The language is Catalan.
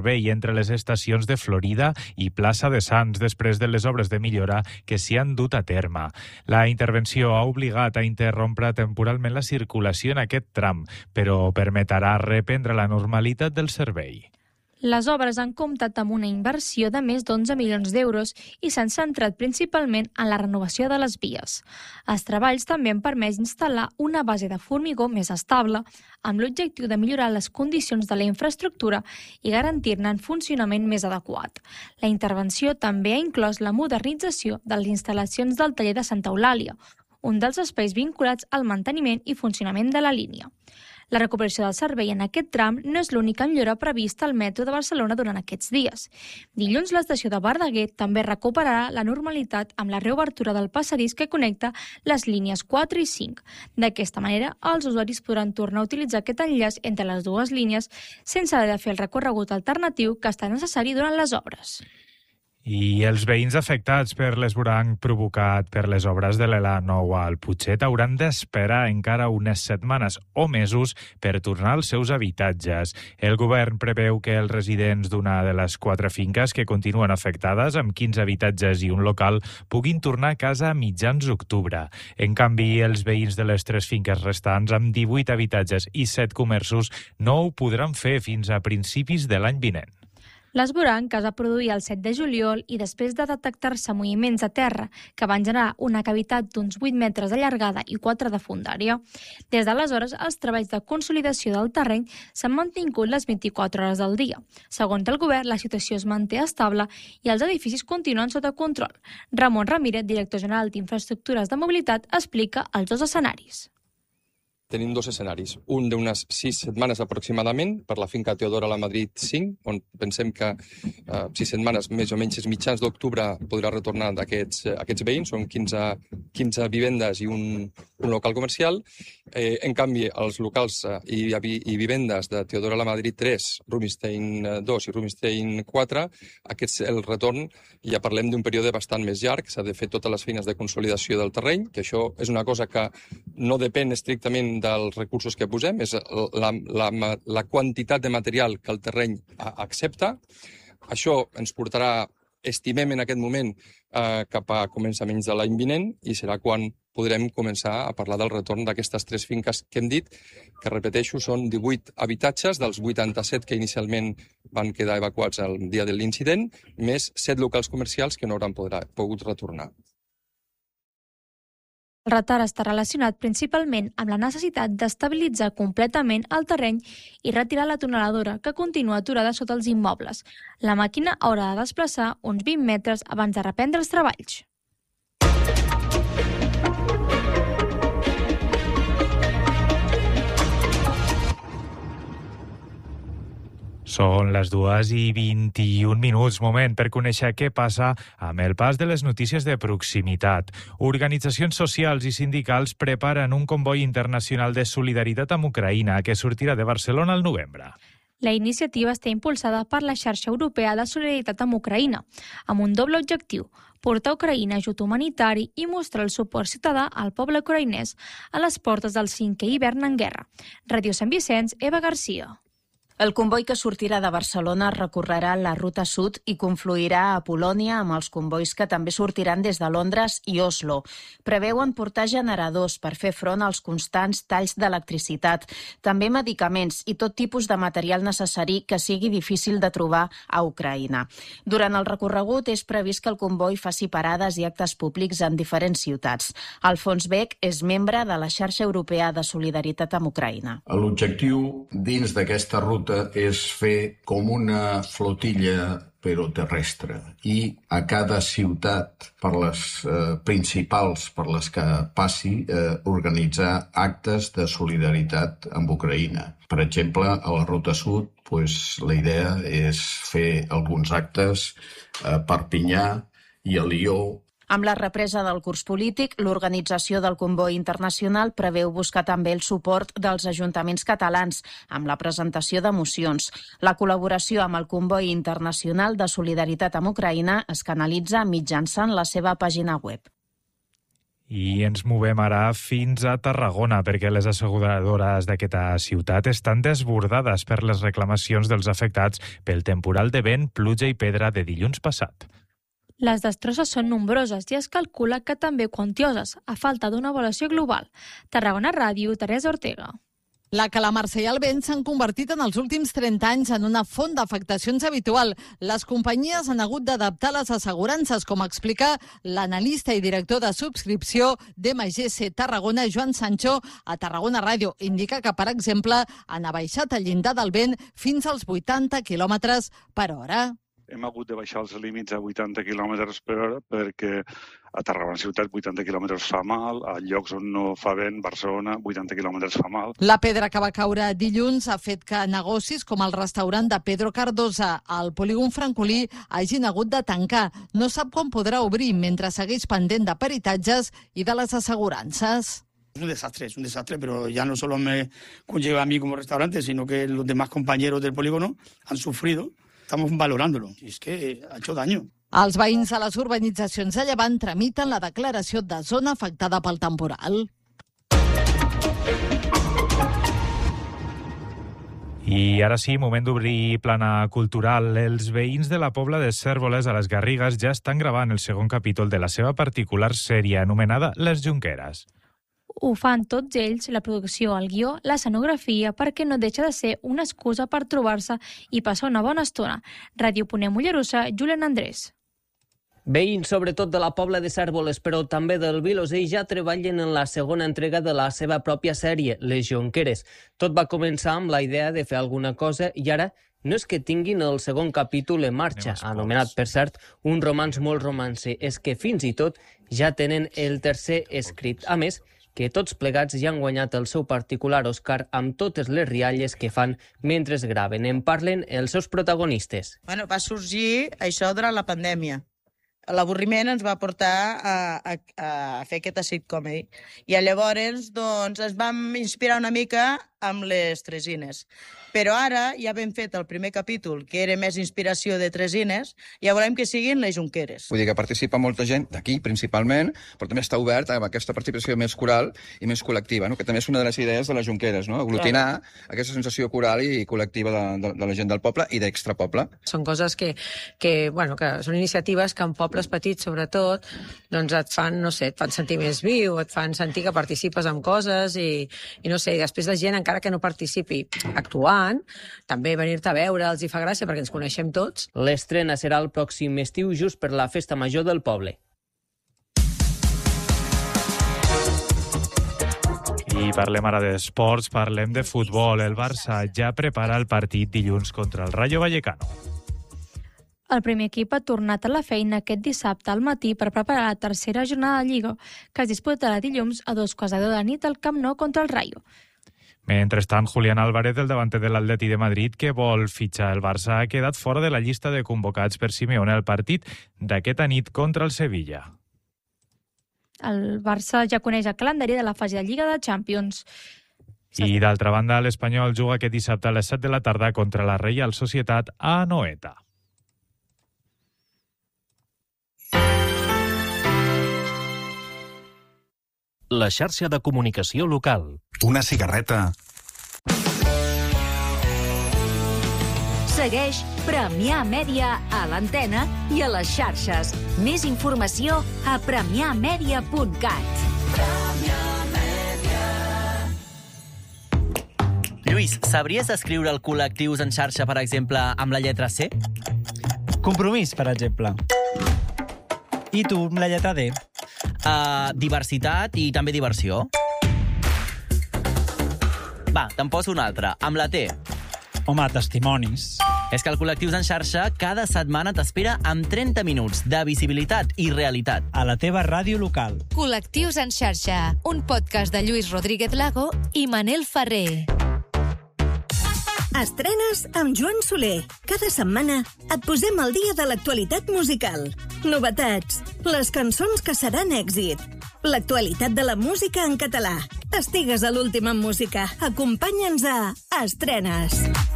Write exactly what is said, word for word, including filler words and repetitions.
servei entre les estacions de Florida i Plaça de Sants després de les obres de millora que s'hi han dut a terme. La intervenció ha obligat a interrompre temporalment la circulació en aquest tram, però permetrà reprendre la normalitat del servei. Les obres han comptat amb una inversió de més d'onze milions d'euros i s'han centrat principalment en la renovació de les vies. Els treballs també han permès instal·lar una base de formigó més estable, amb l'objectiu de millorar les condicions de la infraestructura i garantir-ne un funcionament més adequat. La intervenció també ha inclòs la modernització de les instal·lacions del taller de Santa Eulàlia, un dels espais vinculats al manteniment i funcionament de la línia. La recuperació del servei en aquest tram no és l'única millora prevista al metro de Barcelona durant aquests dies. Dilluns, l'estació de Verdaguer també recuperarà la normalitat amb la reobertura del passadís que connecta les línies quatre i cinc. D'aquesta manera, els usuaris podran tornar a utilitzar aquest enllaç entre les dues línies sense haver de fer el recorregut alternatiu que està necessari durant les obres. I els veïns afectats per l'esvoranc provocat per les obres de l'L A nou al Putxet hauran d'esperar encara unes setmanes o mesos per tornar als seus habitatges. El govern preveu que els residents d'una de les quatre finques que continuen afectades, amb quinze habitatges i un local, puguin tornar a casa a mitjans d'octubre. En canvi, els veïns de les tres finques restants, amb divuit habitatges i set comerços, no ho podran fer fins a principis de l'any vinent. L'esvoranc es va produir el set de juliol i després de detectar-se moviments a terra que van generar una cavitat d'uns vuit metres de llargada i quatre de fondària. Des d'aleshores, els treballs de consolidació del terreny s'han mantingut les vint-i-quatre hores del dia. Segons el govern, la situació es manté estable i els edificis continuen sota control. Ramon Ramírez, director general d'Infraestructures de Mobilitat, explica els dos escenaris. Tenim dos escenaris, un d'unes sis setmanes aproximadament per la finca Teodora la Madrid cinc, on pensem que eh, sis setmanes més o menys mitjans d'octubre podrà retornar d'aquests aquests veïns, són quinze, quinze vivendes i un, un local comercial. Eh, en canvi, els locals eh, i, i vivendes de Teodora la Madrid tres, Rubinstein dos i Rubinstein quatre, aquests, el retorn ja parlem d'un període bastant més llarg, s'ha de fer totes les feines de consolidació del terreny, que això és una cosa que no depèn estrictament dels recursos que posem, és la, la, la quantitat de material que el terreny accepta. Això ens portarà, estimem en aquest moment, eh, cap a començaments de l'any vinent i serà quan podrem començar a parlar del retorn d'aquestes tres finques que hem dit, que repeteixo, són divuit habitatges dels vuitanta-set que inicialment van quedar evacuats el dia de l'incident, més set locals comercials que no hauran podrà, pogut retornar. El retard està relacionat principalment amb la necessitat d'estabilitzar completament el terreny i retirar la tuneladora que continua aturada sota els immobles. La màquina haurà de desplaçar uns vint metres abans de reprendre els treballs. Són les dues i vint-i-un minuts, moment per conèixer què passa amb el pas de les notícies de proximitat. Organitzacions socials i sindicals preparen un comboi internacional de solidaritat amb Ucraïna que sortirà de Barcelona al novembre. La iniciativa està impulsada per la xarxa europea de solidaritat amb Ucraïna, amb un doble objectiu, portar a Ucraïna ajut humanitari i mostrar el suport ciutadà al poble ucraïnès a les portes del cinquè hivern en guerra. Ràdio Sant Vicenç, Eva Garcia. El comboi que sortirà de Barcelona recorrerà la ruta sud i confluirà a Polònia amb els combois que també sortiran des de Londres i Oslo. Preveuen portar generadors per fer front als constants talls d'electricitat, també medicaments i tot tipus de material necessari que sigui difícil de trobar a Ucraïna. Durant el recorregut és previst que el comboi faci parades i actes públics en diferents ciutats. Alfons Beck és membre de la xarxa europea de solidaritat amb Ucraïna. L'objectiu dins d'aquesta ruta és fer com una flotilla però terrestre i a cada ciutat per les eh, principals per les que passi eh, organitzar actes de solidaritat amb Ucraïna. Per exemple, a la ruta sud pues, la idea és fer alguns actes a Perpinyà i a Lió. Amb la represa del curs polític, l'organització del comboi internacional preveu buscar també el suport dels ajuntaments catalans amb la presentació de mocions. La col·laboració amb el comboi internacional de solidaritat amb Ucraïna es canalitza mitjançant la seva pàgina web. I ens movem ara fins a Tarragona, perquè les asseguradores d'aquesta ciutat estan desbordades per les reclamacions dels afectats pel temporal de vent, pluja i pedra de dilluns passat. Les destrosses són nombroses i es calcula que també quantioses, a falta d'una avaluació global. Tarragona Ràdio, Teresa Ortega. La calamarsa i el vent s'han convertit en els últims trenta anys en una font d'afectacions habitual. Les companyies han hagut d'adaptar les assegurances, com explica l'analista i director de subscripció d'M G C Tarragona, Joan Sancho, a Tarragona Ràdio. Indica que, per exemple, han abaixat el llindar del vent fins als vuitanta quilòmetres per hora. Hem hagut de baixar els límits a vuitanta quilòmetres per hora perquè a Tarragona ciutat vuitanta quilòmetres fa mal, a llocs on no fa vent, Barcelona, vuitanta quilòmetres fa mal. La pedra que va caure dilluns ha fet que negocis com el restaurant de Pedro Cardosa al polígon Francolí hagin hagut de tancar. No sap quan podrà obrir mentre segueix pendent de peritatges i de les assegurances. Es un desastre, es un desastre, pero ya no solo me conlleva a mí como restaurante, sino que los demás compañeros del polígono han sufrido. Estamos valorándolo. Y es que ha hecho daño. Els veïns de les urbanitzacions de Llevant tramiten la declaració de zona afectada pel temporal. I ara sí, moment d'obrir plana cultural. Els veïns de la Pobla de Cérvoles a les Garrigues ja estan gravant el segon capítol de la seva particular sèrie anomenada Les Jonqueres. Ho fan tots ells, la producció, el guió, l'escenografia, perquè no deixa de ser una excusa per trobar-se i passar una bona estona. Ràdio Ponent Mollerussa, Julián Andrés. Veïns, sobretot de la Pobla de Cérvoles, però també del Vilosell, ja treballen en la segona entrega de la seva pròpia sèrie, Les Jonqueres. Tot va començar amb la idea de fer alguna cosa i ara no és que tinguin el segon capítol en marxa, anomenat, per cert, un romanç molt romancer, és que fins i tot ja tenen el tercer escrit. A més, que tots plegats ja han guanyat el seu particular Òscar amb totes les rialles que fan mentre es graven. En parlen els seus protagonistes. Bueno, va sorgir això durant la pandèmia. L'avorriment ens va portar a, a, a fer aquesta sitcomedy. I llavors doncs, ens vam inspirar una mica amb les Tresines. Però ara ja hem fet el primer capítol, que era més inspiració de Tresines, i ja volem que siguin les Jonqueres. Vull dir que participa molta gent d'aquí, principalment, però també està obert a aquesta participació més coral i més col·lectiva, no? Que també és una de les idees de les Jonqueres, no? Aglutinar claro. aquesta sensació coral i col·lectiva de, de, de la gent del poble i d'extrapoble. Són coses que, que, bueno, que són iniciatives que en pobles petits, sobretot, doncs et fan, no sé, et fan sentir més viu, et fan sentir que participes en coses i, i no sé, i després la gent, encara que no participi actuant, també venir-te a veure els hi fa gràcia perquè ens coneixem tots. L'estrena serà el pròxim estiu just per la festa major del poble. I parlem ara d'esports, parlem de futbol. El Barça ja prepara el partit dilluns contra el Rayo Vallecano. El primer equip ha tornat a la feina aquest dissabte al matí per preparar la tercera jornada de Lliga, que es disputarà dilluns a dos quarts de deu de la nit al Camp Nou contra el Rayo. Mentrestant, Julián Álvarez, el davanter de l'Atleti de Madrid, que vol fitxar el Barça, ha quedat fora de la llista de convocats per Simeone al partit d'aquesta nit contra el Sevilla. El Barça ja coneix el calendari de la fase de Lliga de Champions. I, d'altra banda, l'Espanyol juga aquest dissabte a les set de la tarda contra la Reial Societat a Anoeta. La xarxa de comunicació local. Una cigarreta. Segueix Premià Mèdia a l'antena i a les xarxes. Més informació a premià mèdia punt cat. Lluís, sabries escriure el col·lectius en xarxa, per exemple, amb la lletra C? Compromís, per exemple. I tu, amb la lletra D? Uh, diversitat i també diversió. Va, te'n poso una altra, amb la T. Home, testimonis. És que el Col·lectius en xarxa cada setmana t'espera amb trenta minuts de visibilitat i realitat. A la teva ràdio local. Col·lectius en xarxa, un podcast de Lluís Rodríguez Lago i Manel Ferrer. Estrenes amb Joan Soler. Cada setmana et posem al dia de l'actualitat musical. Novetats, les cançons que seran èxit, l'actualitat de la música en català. Estigues a l'últim en música. Acompanya'ns a Estrenes.